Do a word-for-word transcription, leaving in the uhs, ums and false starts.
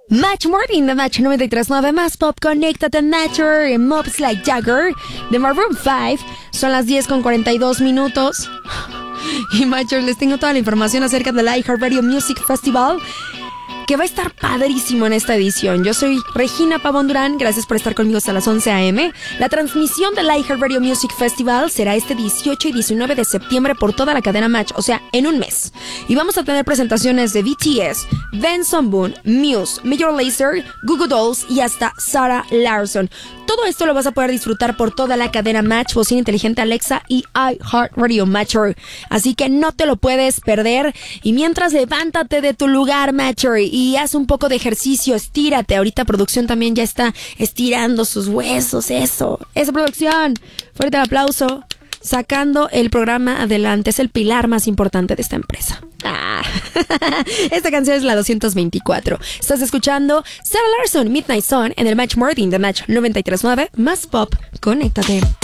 Match Morning de Match noventa y tres punto nueve más Pop, Conéctate, Nature, Mobs Like Jagger de Maroon cinco. Son las diez con cuarenta y dos minutos. Y Matchers, les tengo toda la información acerca del iHeartRadio Music Festival, que va a estar padrísimo en esta edición. Yo soy Regina Pavón Durán, gracias por estar conmigo hasta las once a eme. La transmisión del iHeartRadio Music Festival será este dieciocho y diecinueve de septiembre por toda la cadena Match, o sea, en un mes. Y vamos a tener presentaciones de B T S, Benson Boone, Muse, Major Lazer, Goo Goo Dolls y hasta Sarah Larsson. Todo esto lo vas a poder disfrutar por toda la cadena Match, bocina inteligente Alexa y iHeartRadio Matcher. Así que no te lo puedes perder. Y mientras, levántate de tu lugar, Matcher, y haz un poco de ejercicio, estírate. Ahorita producción también ya está estirando sus huesos, eso. Esa producción. Fuerte aplauso. Sacando el programa adelante. Es el pilar más importante de esta empresa. Ah. Esta canción es la doscientos veinticuatro. Estás escuchando Sarah Larsson, Midnight Sun, en el Match Morning de Match noventa y tres punto nueve más Pop. Conéctate.